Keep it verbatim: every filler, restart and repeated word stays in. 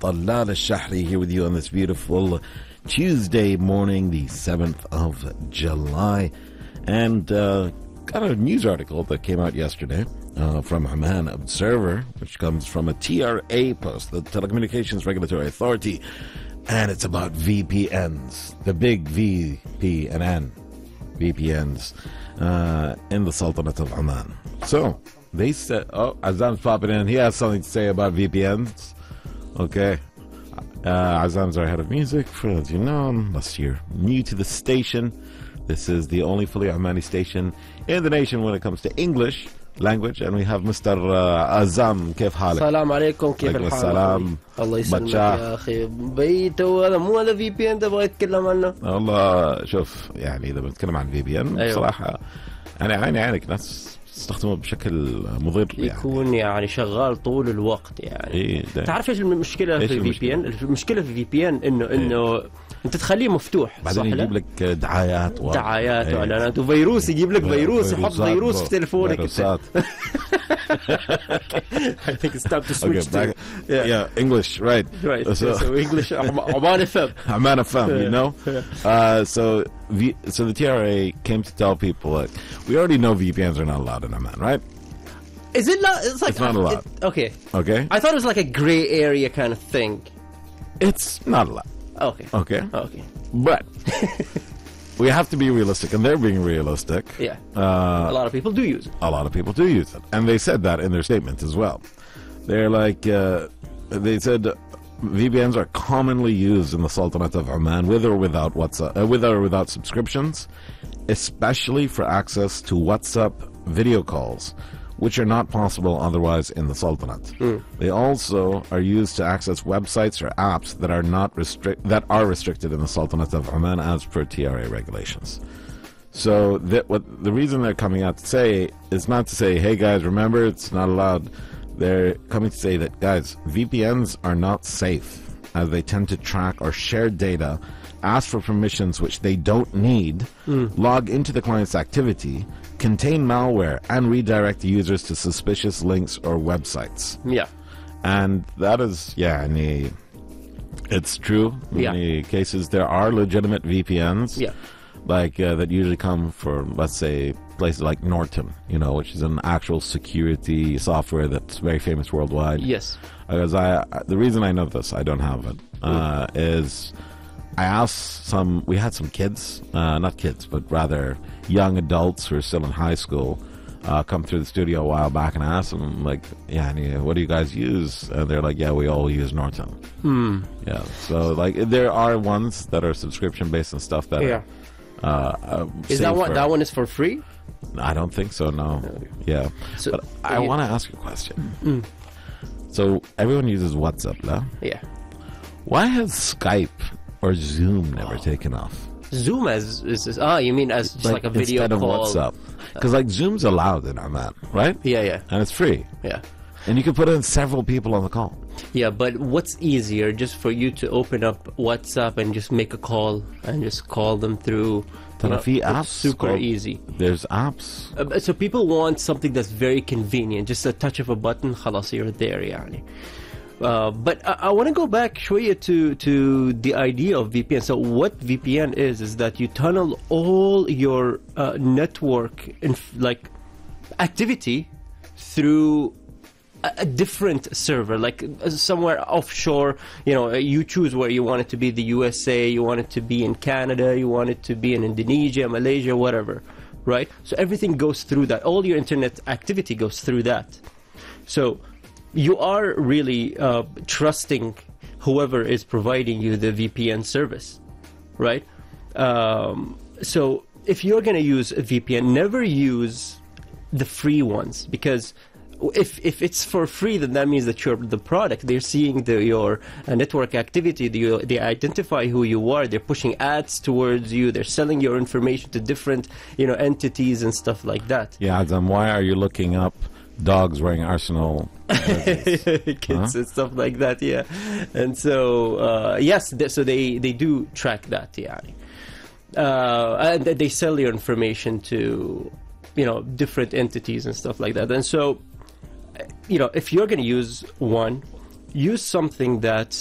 Talal Al-Shahri here with you on this beautiful Tuesday morning, the seventh of July. And uh, got a news article that came out yesterday uh, from Oman Observer, which comes from a T R A post, the Telecommunications Regulatory Authority. And it's about V P Ns, the big V P and N, V P Ns uh, in the Sultanate of Oman. So they said, oh, Azam's popping in. He has something to say about V P Ns. Okay. Uh, Azam's our head of music. For those you know, unless you're new to the station, this is the only fully Omani station in the nation when it comes to English language. And we have Mister Uh, Azam. كيف حالك؟ السلام عليكم كيف الحال؟ السلام. الله يسلمك يا أخي. بيت هذا مو هذا في بي إن تبغى تتكلم عنه؟ والله شوف يعني إذا بنتكلم عن في بي إن بصراحة أنا عيني عينك ناس تستخدمه بشكل مضر يعني. يكون يعني شغال طول الوقت يعني. إيه تعرف ايش المشكله في الفي بي ان؟ المشكله في الفي بي ان انه انه انت تخليه مفتوح بعدين يجيب لك دعايات و... دعايات واعلانات وفيروس، يجيب لك فيروس، يحط فيروس في تليفونك. فيروسات. I think it's time to switch okay, back, to yeah. yeah English right right so, so English Oman F M Oman F M you know uh, so v, so the T R A came to tell people that we already know V P Ns are not allowed in Oman, right? Is it not? It's like it's not allowed. It, okay okay I thought it was like a gray area kind of thing. It's not allowed. Okay okay okay but we have to be realistic, and they're being realistic. Yeah. Uh, a lot of people do use it. A lot of people do use it. And they said that in their statement as well. They're like, uh, they said V P Ns are commonly used in the Sultanate of Oman with or without WhatsApp, uh, with or without subscriptions, especially for access to WhatsApp video calls, which are not possible otherwise in the Sultanate. Mm. They also are used to access websites or apps that are not restrict that are restricted in the Sultanate of Oman as per T R A regulations. So that what the reason they're coming out to say is not to say, hey guys, remember it's not allowed. They're coming to say that, guys, V P Ns are not safe as they tend to track or share data, ask for permissions which they don't need, mm. log into the client's activity, contain malware, and redirect users to suspicious links or websites. Yeah. And that is, yeah, in the, it's true. In yeah. many cases, there are legitimate V P Ns. Yeah. Like uh, that usually come from, let's say, places like Norton, you know, which is an actual security software that's very famous worldwide. Yes. Because I, the reason I know this, I don't have it, uh, is I asked some, we had some kids, uh, not kids, but rather young adults who are still in high school, uh, come through the studio a while back, and I asked them, like, yeah, what do you guys use? And they're like, yeah, we all use Norton. Hmm. Yeah. So, like, there are ones that are subscription-based and stuff that yeah. are, Uh, uh, is that one? That one is for free? I don't think so. No. Yeah. So, but I yeah. want to ask you a question. Mm. So everyone uses WhatsApp, no? Yeah. Why has Skype or Zoom never oh. taken off? Zoom as is this, ah, you mean as just like, like a video instead call? Instead of WhatsApp, because like Zoom's allowed in Oman, right? Yeah, yeah. And it's free. Yeah. And you can put in several people on the call. Yeah, but what's easier, just for you to open up WhatsApp and just make a call and just call them through? You know, apps super called, easy. There's apps. Uh, so people want something that's very convenient, just a touch of a button, خلاص you're there يعني. Uh, but I, I want to go back شوية to to the idea of V P N. So what V P N is is that you tunnel all your uh, network inf- like activity through a different server, like somewhere offshore. You know, you choose where you want it to be, the U S A, you want it to be in Canada, you want it to be in Indonesia, Malaysia, whatever, right? So everything goes through that. All your internet activity goes through that. So you are really uh, trusting whoever is providing you the V P N service, right? Um, so if you're going to use a V P N, never use the free ones, because If if it's for free, then that means that you're the product. They're seeing the, your uh, network activity. They, they identify who you are. They're pushing ads towards you. They're selling your information to different, you know, entities and stuff like that. Yeah, Adam, why are you looking up dogs wearing Arsenal kids huh? and stuff like that? Yeah, and so uh, yes, th- so they they do track that. Yeah, uh, and they sell your information to, you know, different entities and stuff like that. And so, you know, if you're going to use one, use something that's